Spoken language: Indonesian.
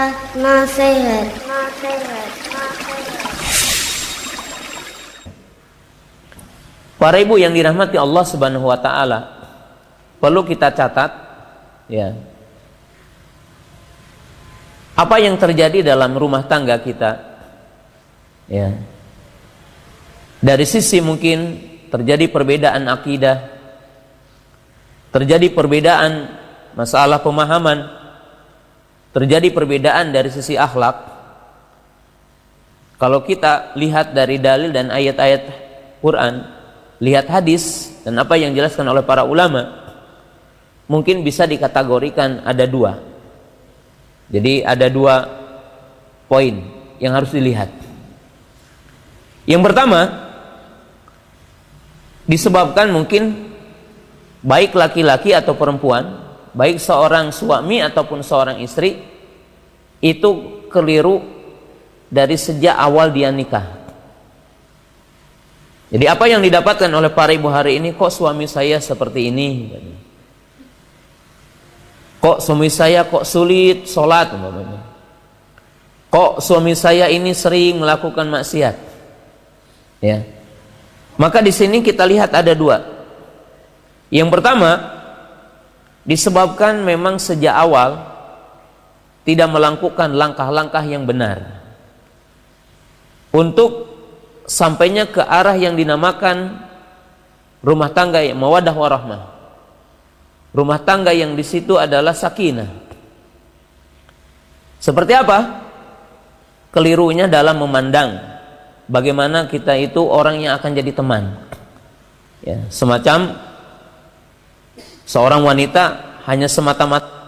Nasihat. Para ibu yang dirahmati Allah Subhanahu wa taala, perlu kita catat ya. Apa yang terjadi dalam rumah tangga kita ya. Dari sisi mungkin terjadi perbedaan akidah, terjadi perbedaan masalah pemahaman, terjadi perbedaan dari sisi akhlak. Kalau kita lihat dari dalil dan ayat-ayat Quran, lihat hadis dan apa yang dijelaskan oleh para ulama, mungkin bisa dikategorikan ada dua. Jadi ada dua poin yang harus dilihat. Yang pertama, disebabkan mungkin baik laki-laki atau perempuan, baik seorang suami ataupun seorang istri, itu keliru dari sejak awal dia nikah. Jadi apa yang didapatkan oleh para ibu hari ini, kok suami saya seperti ini, kok suami saya kok sulit sholat, kok suami saya ini sering melakukan maksiat ya. Maka di sini kita lihat ada dua. Yang pertama, disebabkan memang sejak awal tidak melakukan langkah-langkah yang benar untuk sampainya ke arah yang dinamakan rumah tangga yang mawaddah warahmah. Rumah tangga yang di situ adalah sakinah. Seperti apa? Kelirunya dalam memandang bagaimana kita itu orang yang akan jadi teman. Ya, semacam seorang wanita hanya semata-mata